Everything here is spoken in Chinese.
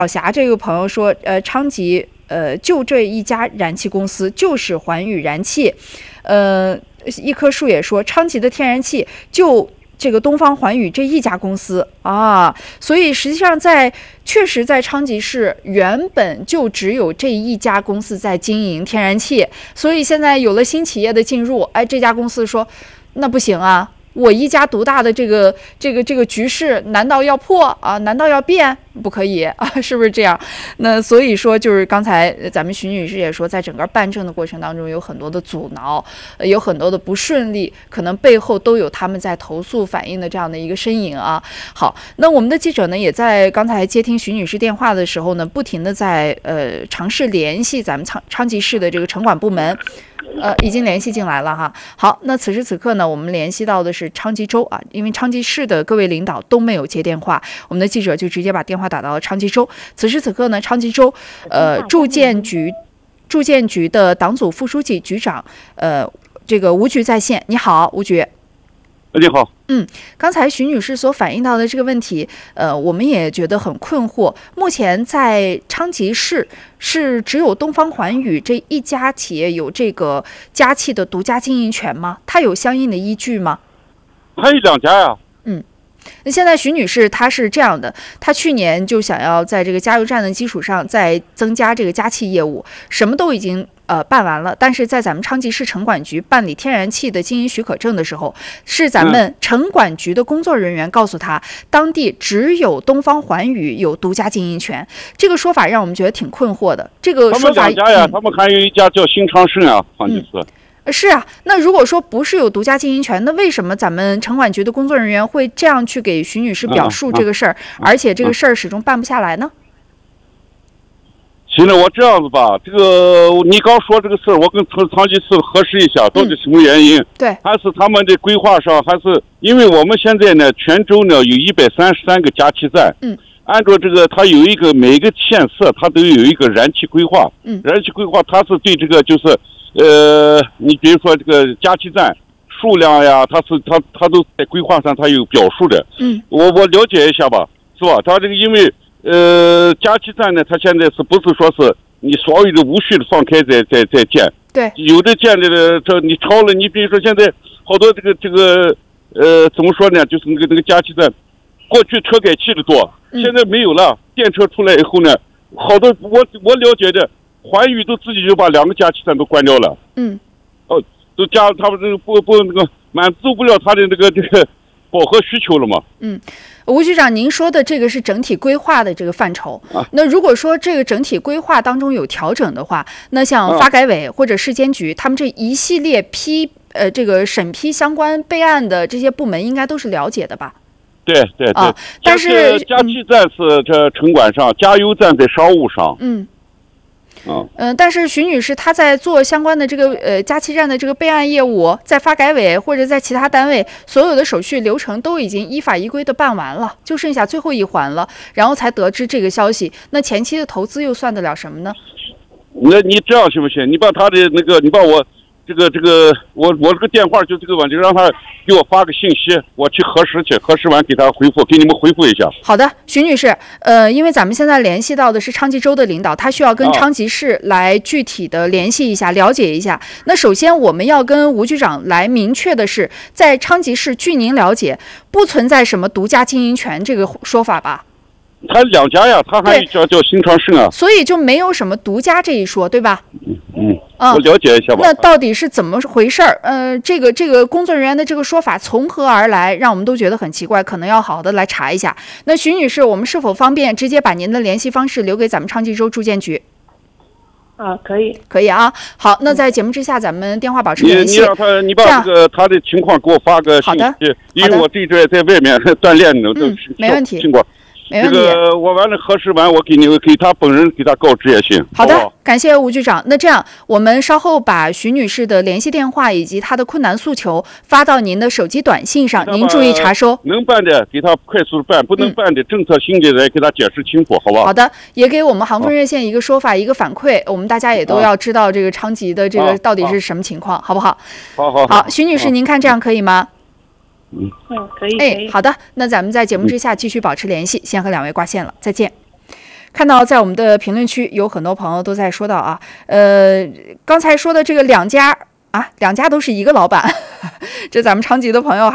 小霞这个朋友说，昌吉就这一家燃气公司，就是环宇燃气。一棵树也说，昌吉的天然气就这个东方环宇这一家公司啊，所以实际上确实在昌吉市原本就只有这一家公司在经营天然气，所以现在有了新企业的进入，这家公司说那不行啊。我一家独大的这个局势，难道要破啊？难道要变？不可以啊，是不是这样？那所以说，就是刚才咱们徐女士也说，在整个办证的过程当中，有很多的阻挠，有很多的不顺利，可能背后都有他们在投诉反映的这样的一个身影啊。好，那我们的记者呢，也在刚才接听徐女士电话的时候呢，不停的在尝试联系咱们昌吉市的这个城管部门。已经联系进来了哈。好，那此时此刻呢，我们联系到的是昌吉州啊，因为昌吉市的各位领导都没有接电话，我们的记者就直接把电话打到了昌吉州。此时此刻呢，昌吉州住建局的党组副书记局长这个吴局在线。你好，吴局。 你好。 刚才徐女士所反映到的这个问题，我们也觉得很困惑。目前在昌吉市是只有东方环宇这一家企业有这个加气的独家经营权吗？它有相应的依据吗？ 还有2家呀。 那现在徐女士她是这样的，她去年就想要在这个加油站的基础上再增加这个加气业务，什么都已经办完了，但是在咱们昌吉市城管局办理天然气的经营许可证的时候，是咱们城管局的工作人员告诉她，当地只有东方环宇有独家经营权。这个说法让我们觉得挺困惑的。这个说法， 他们2家呀，他们还有一家叫新昌盛啊，好像是。 是啊，那如果说不是有独家经营权，那为什么咱们城管局的工作人员会这样去给徐女士表述这个事儿，而且这个事儿始终办不下来呢？ 行了，我这样子吧，这个你刚说这个事儿，我跟昌吉市核实一下，到底什么原因？ 对， 还是他们的规划上，还是因为我们现在呢，全州呢有133个加气站，按照这个，它有一个每个县市它都有一个燃气规划，燃气规划它是对这个就是你比如说这个加气站数量呀，它都在规划上它有表述的，我了解一下吧，是吧？它这个因为加气站呢，它现在是不是说是你所有的无序的放开在建？ 对， 有的建的这你超了，你比如说现在好多这个怎么说呢？就是那个加气站，过去车改气的多，现在没有了。电车出来以后呢，好多我了解的，环宇都自己就把2个加气站都关掉了。都加他们这个不那个满足不了他的这个饱和需求了嘛。 吴局长，您说的这个是整体规划的这个范畴。那如果说这个整体规划当中有调整的话，那像发改委或者市监局，他们这一系列这个审批相关备案的这些部门，应该都是了解的吧？ 对。 但是加气站是这城管上，加油站在商务上。 但是徐女士她在做相关的这个加气站的这个备案业务，在发改委或者在其他单位，所有的手续流程都已经依法依规的办完了，就剩下最后一环了，然后才得知这个消息。那前期的投资又算得了什么呢？ 那你这样行不行？你把他的那个，你把我我这个电话就这个问题，让他给我发个信息，我去核实去，核实完给他回复，给你们回复一下。 好的，徐女士，因为咱们现在联系到的是昌吉州的领导，他需要跟昌吉市来具体的联系一下，了解一下。那首先我们要跟吴局长来明确的是，在昌吉市，据您了解，不存在什么独家经营权这个说法吧？ 他2家呀，他还有一家叫新昌盛啊， 所以就没有什么独家这一说，对吧？ 我了解一下吧。 那到底是怎么回事儿？这个工作人员的这个说法从何而来，让我们都觉得很奇怪，可能要好好的来查一下。那徐女士，我们是否方便直接把您的联系方式留给咱们昌吉州住建局？可以啊。好，那在节目之下，咱们电话保持联系。 你让他，你把这个他的情况给我发个信息。好的。因为我这阵在外面锻炼呢， 没问题。 这个我完了核实完，我给他本人给他告知也行。 好的，感谢吴局长。那这样，我们稍后把徐女士的联系电话以及她的困难诉求发到您的手机短信上，您注意查收。 能办的给他快速办，不能办的政策性的来给他解释清楚，好吧？ 好的，也给我们航风热线一个说法，一个反馈，我们大家也都要知道这个昌吉的这个到底是什么情况，好不好？好，徐女士，您看这样可以吗？ 可以。 好的，那咱们在节目之下继续保持联系，先和2位挂线了，再见。 看到在我们的评论区有很多朋友都在说到啊，刚才说的这个两家都是一个老板，这咱们昌吉的朋友